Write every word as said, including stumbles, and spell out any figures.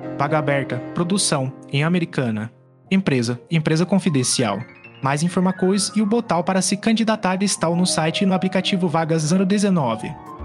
Vaga aberta, produção, em Americana. Empresa, empresa confidencial. Mais informações e o botão para se candidatar está no site e no aplicativo Vagas zero dezenove.